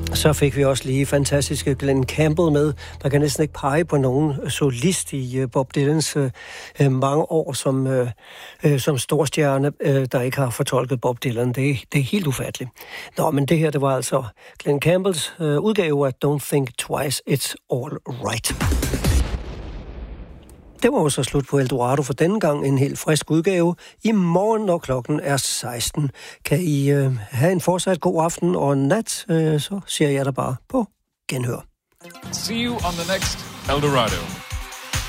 Så fik vi også lige fantastiske Glenn Campbell med. Der kan næsten ikke pege på nogen solist i Bob Dylans mange år som storstjerne, der ikke har fortolket Bob Dylan. Det er helt ufatteligt. Nå, men det her, det var altså Glenn Campbells udgave af Don't Think Twice, It's All Right. Det var jo så slut på Eldorado for denne gang. En helt frisk udgave. I morgen, når klokken er 16, kan I have en fortsat god aften og nat. Så siger jeg der bare på genhør. See you on the next Eldorado.